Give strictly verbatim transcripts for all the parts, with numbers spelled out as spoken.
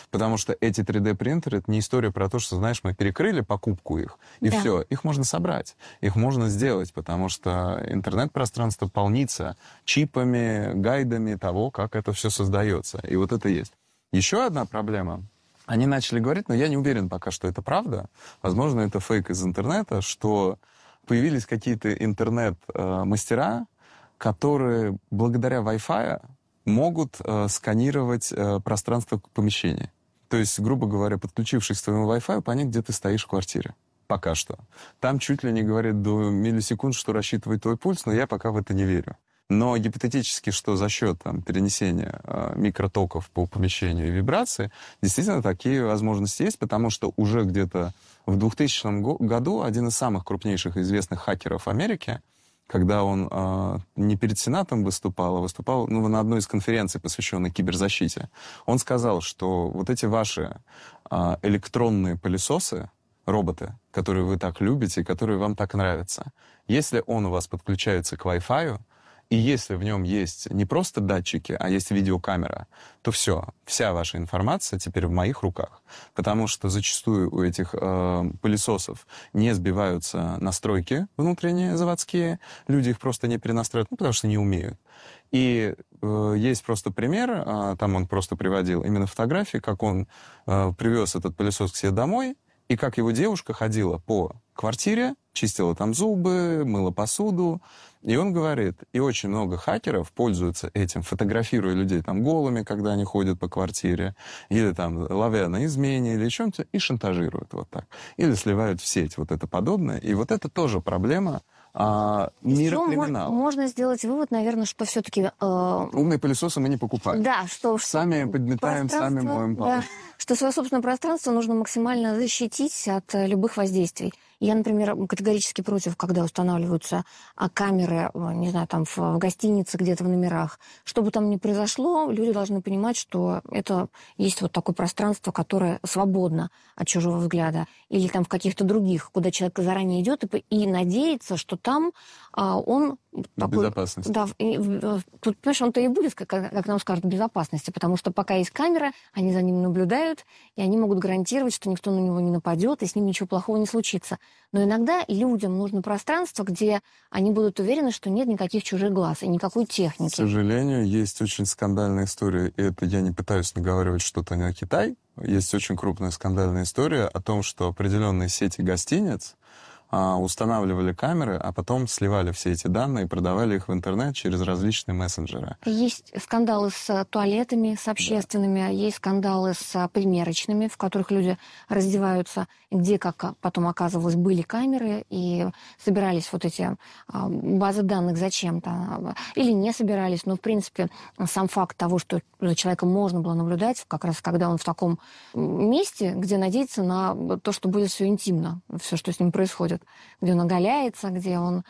Потому что эти три дэ-принтеры — это не история про то, что, знаешь, мы перекрыли покупку их, и Да. все. Их можно собрать, их можно сделать, потому что интернет-пространство полнится чипами, гайдами того, как это все создается. И вот это есть. Еще одна проблема. Они начали говорить, но я не уверен пока, что это правда. Возможно, это фейк из интернета, что появились какие-то интернет-мастера, которые благодаря Wi-Fi могут э, сканировать э, пространство помещения. То есть, грубо говоря, подключившись к твоему Wi-Fi, понять, где ты стоишь в квартире. Пока что. Там чуть ли не говорят до миллисекунд, что рассчитывает твой пульс, но я пока в это не верю. Но гипотетически, что за счет там, перенесения э, микротоков по помещению и вибрации, действительно такие возможности есть, потому что уже где-то в двухтысячном году один из самых крупнейших известных хакеров Америки, когда он э, не перед Сенатом выступал, а выступал ну, на одной из конференций, посвященной киберзащите, он сказал, что вот эти ваши э, электронные пылесосы, роботы, которые вы так любите, которые вам так нравятся, если он у вас подключается к Wi-Fi, и если в нем есть не просто датчики, а есть видеокамера, то все, вся ваша информация теперь в моих руках. Потому что зачастую у этих э, пылесосов не сбиваются настройки внутренние, заводские. Люди их просто не перенастраивают, ну, потому что не умеют. И э, есть просто пример, э, там он просто приводил именно фотографии, как он э, привез этот пылесос к себе домой, и как его девушка ходила по квартире, чистила там зубы, мыла посуду. И он говорит, и очень много хакеров пользуются этим, фотографируя людей там голыми, когда они ходят по квартире, или там ловя на измене, или чем-то, и шантажируют вот так. Или сливают в сеть вот это подобное. И вот это тоже проблема а, мира криминала. Можно сделать вывод, наверное, что все-таки... Э... Умные пылесосы мы не покупаем. Да, что... Сами подметаем, сами моем пол. Да, что свое собственное пространство нужно максимально защитить от любых воздействий. Я, например, категорически против, когда устанавливаются камеры, не знаю, там в, в гостинице, где-то в номерах. Что бы там ни произошло, люди должны понимать, что это есть вот такое пространство, которое свободно от чужого взгляда. Или там в каких-то других, куда человек заранее идет и, и надеется, что там а, он... Такой, безопасности. Да, и, тут, понимаешь, он-то и будет, как, как нам скажут, в безопасности, потому что пока есть камера, они за ним наблюдают, и они могут гарантировать, что никто на него не нападет, и с ним ничего плохого не случится. Но иногда людям нужно пространство, где они будут уверены, что нет никаких чужих глаз и никакой техники. К сожалению, есть очень скандальная история, и это я не пытаюсь наговаривать что-то на Китай. Есть очень крупная скандальная история о том, что определенные сети гостиниц устанавливали камеры, а потом сливали все эти данные и продавали их в интернет через различные мессенджеры. Есть скандалы с туалетами, с общественными, да. Есть скандалы с примерочными, в которых люди раздеваются, где, как потом оказывалось, были камеры, и собирались вот эти базы данных зачем-то. Или не собирались, но, в принципе, сам факт того, что за человеком можно было наблюдать, как раз когда он в таком месте, где надеяться на то, что будет все интимно, все, что с ним происходит. Где он оголяется, где он...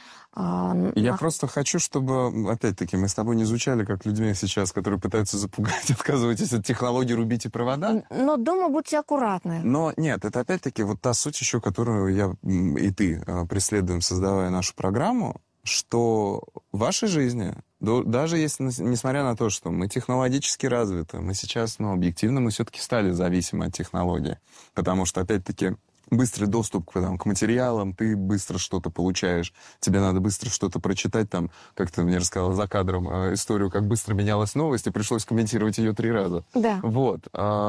Э, Я нах... просто хочу, чтобы, опять-таки, мы с тобой не звучали как людьми сейчас, которые пытаются запугать, отказывайтесь от технологий, рубите провода. Но дома будьте аккуратны. Но нет, это опять-таки вот та суть еще, которую я и ты преследуем, создавая нашу программу, что в вашей жизни, даже если, несмотря на то, что мы технологически развиты, мы сейчас, ну, объективно, мы все-таки стали зависимы от технологий, потому что, опять-таки, быстрый доступ к, там, к материалам, ты быстро что-то получаешь, тебе надо быстро что-то прочитать, там, как ты мне рассказала за кадром э, историю, как быстро менялась новость, и пришлось комментировать ее три раза. Да. Вот.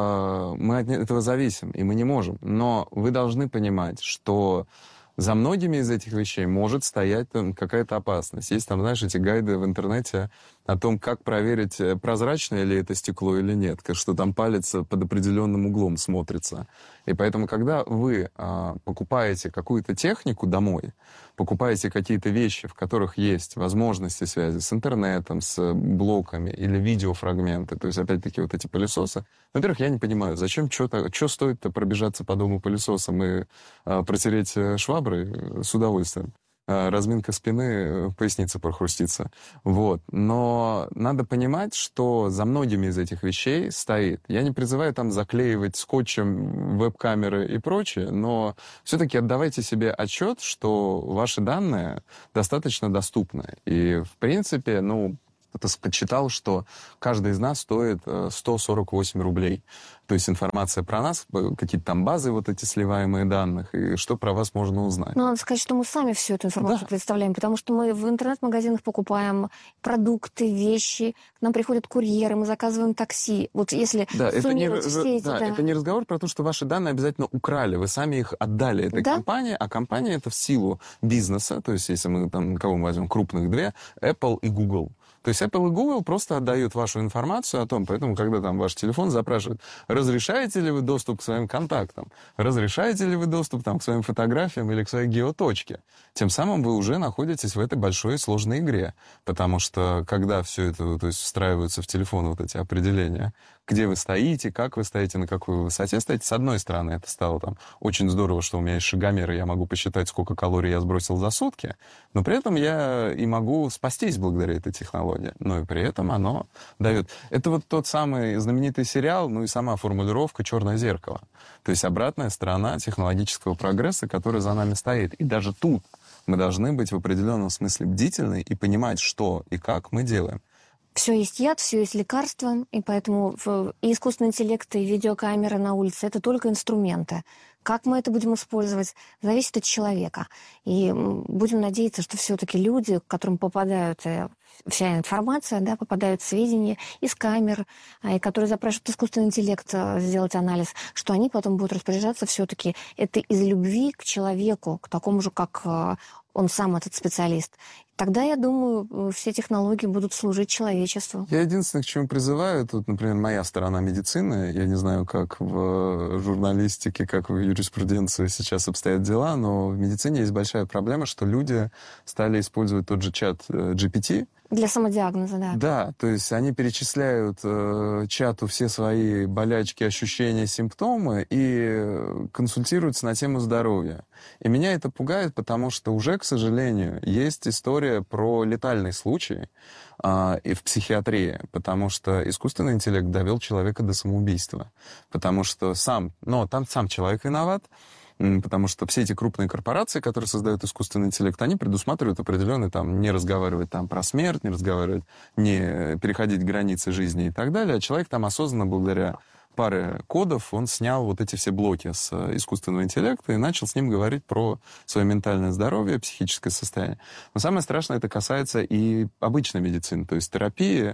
Э, мы от этого зависим, и мы не можем. Но вы должны понимать, что за многими из этих вещей может стоять там какая-то опасность. Есть там, знаешь, эти гайды в интернете о том, как проверить, прозрачное ли это стекло или нет, что там палец под определенным углом смотрится. И поэтому, когда вы а, покупаете какую-то технику домой, покупаете какие-то вещи, в которых есть возможности связи с интернетом, с блоками или видеофрагменты, то есть, опять-таки, вот эти пылесосы, во-первых, я не понимаю, зачем, что стоит-то пробежаться по дому пылесосом и а, протереть шваброй с удовольствием. Разминка спины, поясница прохрустится. Вот. Но надо понимать, что за многими из этих вещей стоит. Я не призываю там заклеивать скотчем веб-камеры и прочее, но все-таки отдавайте себе отчет, что ваши данные достаточно доступны. И, в принципе, ну, так сказать, читал, что каждый из нас стоит сто сорок восемь рублей. То есть информация про нас, какие-то там базы вот эти сливаемые данных, и что про вас можно узнать. Но надо сказать, что мы сами всю эту информацию Да. представляем, потому что мы в интернет-магазинах покупаем продукты, вещи, к нам приходят курьеры, мы заказываем такси. Вот если Да, это не, суммировать все эти... да, да. это не разговор про то, что ваши данные обязательно украли, вы сами их отдали этой Да. компании, а компания это в силу бизнеса, то есть если мы там, кого мы возьмем, крупных две, Apple и Google. То есть Apple и Google просто отдают вашу информацию о том, поэтому, когда там ваш телефон запрашивает, разрешаете ли вы доступ к своим контактам, разрешаете ли вы доступ там, к своим фотографиям или к своей геоточке, тем самым вы уже находитесь в этой большой сложной игре. Потому что, когда все это, то есть, встраиваются в телефон вот эти определения, где вы стоите, как вы стоите, на какой вы высоте стоите, с одной стороны, это стало там очень здорово, что у меня есть шагомер, и я могу посчитать, сколько калорий я сбросил за сутки, но при этом я и могу спастись благодаря этой технологии. Но и при этом оно дает... Это вот тот самый знаменитый сериал, ну и сама формулировка «Черное зеркало». То есть обратная сторона технологического прогресса, который за нами стоит. И даже тут мы должны быть в определенном смысле бдительны и понимать, что и как мы делаем. Все есть яд, все есть лекарство, и поэтому и искусственный интеллект, и видеокамеры на улице — это только инструменты. Как мы это будем использовать, зависит от человека. И будем надеяться, что все-таки люди, к которым попадают вся информация, да, попадают сведения из камер, и которые запрашивают искусственный интеллект сделать анализ, что они потом будут распоряжаться все-таки это из любви к человеку, к такому же, как он сам, этот специалист. Тогда, я думаю, все технологии будут служить человечеству. Я единственное, к чему призываю, тут, например, моя сторона медицины, я не знаю, как в журналистике, как в юриспруденции сейчас обстоят дела, но в медицине есть большая проблема, что люди стали использовать тот же чат джи пи ти. Для самодиагноза, да. Да, то есть они перечисляют э, чату все свои болячки, ощущения, симптомы и консультируются на тему здоровья. И меня это пугает, потому что уже, к сожалению, есть история про летальный случай э, и в психиатрии, потому что искусственный интеллект довел человека до самоубийства. Потому что сам, но там сам человек виноват, потому что все эти крупные корпорации, которые создают искусственный интеллект, они предусматривают определенные, там, не разговаривать там про смерть, не разговаривать, не переходить границы жизни и так далее. А человек там осознанно, благодаря паре кодов, он снял вот эти все блоки с искусственного интеллекта и начал с ним говорить про свое ментальное здоровье, психическое состояние. Но самое страшное, это касается и обычной медицины, то есть терапии,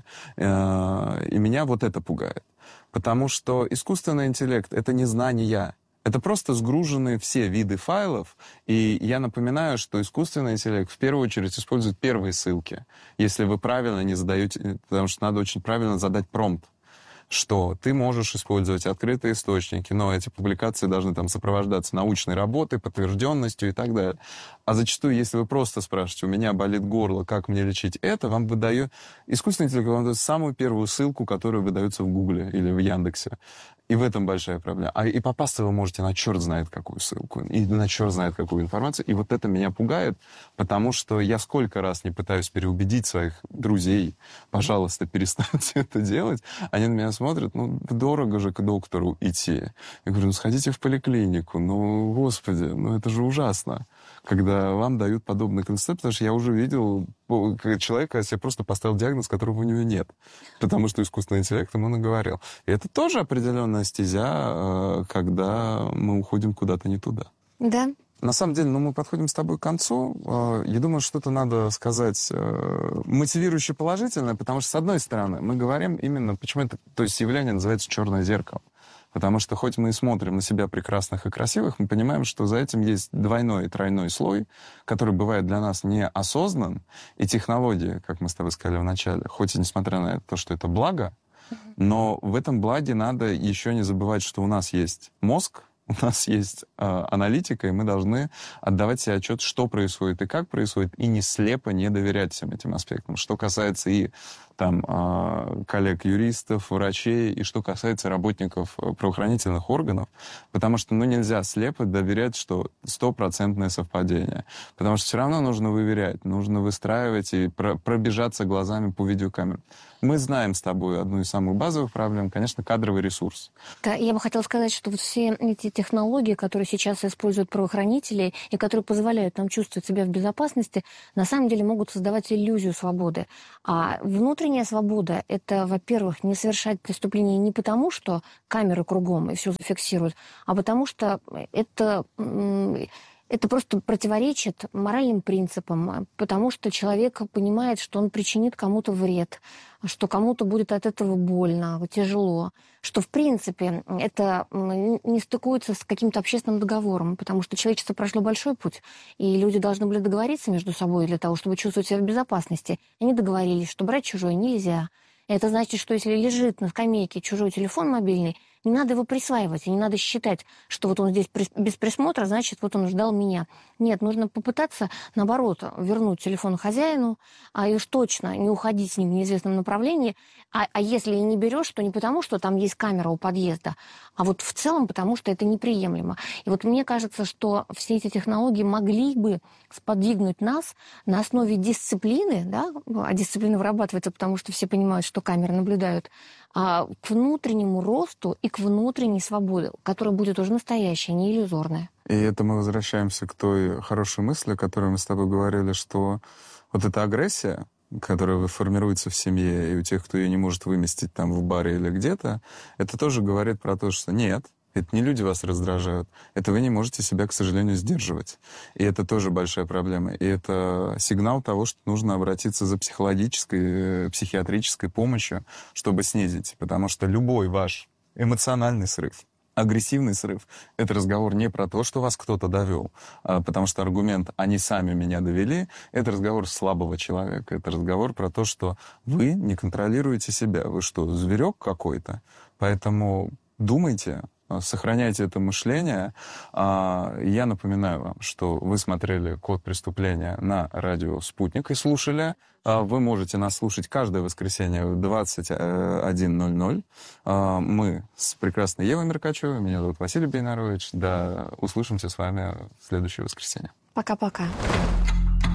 э, и меня вот это пугает. Потому что искусственный интеллект — это не знания. Это просто сгружены все виды файлов, и я напоминаю, что искусственный интеллект в первую очередь использует первые ссылки, если вы правильно не задаете, потому что надо очень правильно задать промпт, что ты можешь использовать открытые источники, но эти публикации должны там сопровождаться научной работой, подтвержденностью и так далее. А зачастую, если вы просто спрашиваете, у меня болит горло, как мне лечить это, вам выдает искусственный интеллект, вам дает самую первую ссылку, которая выдается в Гугле или в Яндексе. И в этом большая проблема. А и попасться вы можете на черт знает какую ссылку, и на черт знает какую информацию. И вот это меня пугает, потому что я сколько раз не пытаюсь переубедить своих друзей, пожалуйста, перестаньте это делать. Они на меня смотрят, ну, дорого же к доктору идти. Я говорю, ну, сходите в поликлинику. Ну, господи, ну, это же ужасно, когда вам дают подобный концепт, потому что я уже видел человека, себе просто поставил диагноз, которого у него нет, потому что искусственный интеллект ему наговорил. И это тоже определенная стезя, когда мы уходим куда-то не туда. Да. На самом деле, ну, мы подходим с тобой к концу. Я думаю, что-то надо сказать мотивирующе положительное, потому что, с одной стороны, мы говорим именно, почему это, то есть явление называется «черное зеркало». Потому что хоть мы и смотрим на себя прекрасных и красивых, мы понимаем, что за этим есть двойной и тройной слой, который бывает для нас неосознан. И технологии, как мы с тобой сказали в начале, хоть и несмотря на то, что это благо, но в этом благе надо еще не забывать, что у нас есть мозг, у нас есть э, аналитика, и мы должны отдавать себе отчет, что происходит и как происходит, и не слепо не доверять всем этим аспектам. Что касается и там, э, коллег-юристов, врачей, и что касается работников правоохранительных органов, потому что ну, нельзя слепо доверять, что стопроцентное совпадение. Потому что все равно нужно выверять, нужно выстраивать и про- пробежаться глазами по видеокамерам. Мы знаем с тобой одну из самых базовых проблем, конечно, кадровый ресурс. Да, я бы хотела сказать, что вот все эти технологии, которые сейчас используют правоохранители и которые позволяют нам чувствовать себя в безопасности, на самом деле могут создавать иллюзию свободы. А внутренне внутренняя свобода – это, во-первых, не совершать преступление не потому, что камеры кругом и все зафиксируют, а потому что это, это просто противоречит моральным принципам, потому что человек понимает, что он причинит кому-то вред, что кому-то будет от этого больно, тяжело, что, в принципе, это не стыкуется с каким-то общественным договором, потому что человечество прошло большой путь, и люди должны были договориться между собой для того, чтобы чувствовать себя в безопасности. Они договорились, что брать чужое нельзя. Это значит, что если лежит на скамейке чужой телефон мобильный, не надо его присваивать, и не надо считать, что вот он здесь без присмотра, значит, вот он ждал меня. Нет, нужно попытаться, наоборот, вернуть телефон хозяину, а и уж точно не уходить с ним в неизвестном направлении. А, а если и не берешь, то не потому, что там есть камера у подъезда, а вот в целом потому, что это неприемлемо. И вот мне кажется, что все эти технологии могли бы сподвигнуть нас на основе дисциплины, да, а дисциплина вырабатывается, потому что все понимают, что камеры наблюдают, а, к внутреннему росту и к внутренней свободе, которая будет уже настоящая, не иллюзорная. И это мы возвращаемся к той хорошей мысли, о которой мы с тобой говорили, что вот эта агрессия, которая формируется в семье, и у тех, кто ее не может выместить там в баре или где-то, это тоже говорит про то, что нет, это не люди вас раздражают, это вы не можете себя, к сожалению, сдерживать. И это тоже большая проблема. И это сигнал того, что нужно обратиться за психологической, психиатрической помощью, чтобы снизить. Потому что любой ваш эмоциональный срыв, агрессивный срыв — это разговор не про то, что вас кто-то довел, а потому что аргумент «они сами меня довели» — это разговор слабого человека, это разговор про то, что вы не контролируете себя, вы что, зверек какой-то? Поэтому думайте, сохраняйте это мышление. Я напоминаю вам, что вы смотрели «Код преступления» на радио «Спутник» и слушали. Вы можете нас слушать каждое воскресенье в двадцать один ноль ноль. Мы с прекрасной Евой Меркачевой. Меня зовут Василий Бейнарович. Да, услышимся с вами в следующее воскресенье. Пока-пока.